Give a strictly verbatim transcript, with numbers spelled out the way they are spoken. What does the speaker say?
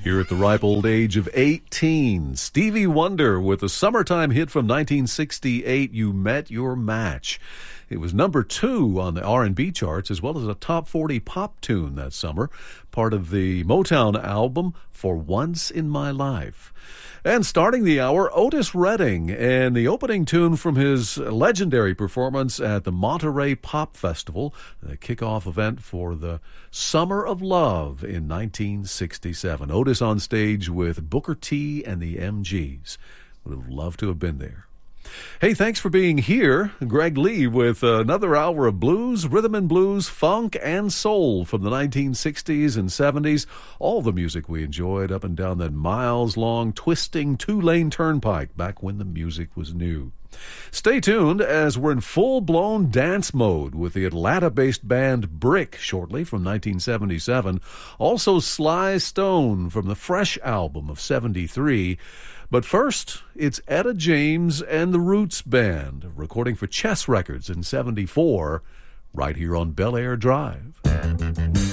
Here at the ripe old age of eighteen, Stevie Wonder with a summertime hit from nineteen sixty-eight, You Met Your Match. It was number two on the R and B charts as well as a top forty pop tune that summer, part of the Motown album For Once in My Life. And starting the hour, Otis Redding and the opening tune from his legendary performance at the Monterey Pop Festival, the kickoff event for the Summer of Love in nineteen sixty-seven. Otis on stage with Booker T and the M Gs. Would have loved to have been there. Hey, thanks for being here. Greg Lee with another hour of blues, rhythm and blues, funk, and soul from the nineteen sixties and seventies. All the music we enjoyed up and down that miles-long, twisting two-lane turnpike back when the music was new. Stay tuned as we're in full-blown dance mode with the Atlanta-based band Brick shortly from nineteen seventy-seven. Also Sly Stone from the Fresh album of seventy-three. But first, it's Etta James and the Roots Band, recording for Chess Records in seventy-four, right here on Bel Air Drive.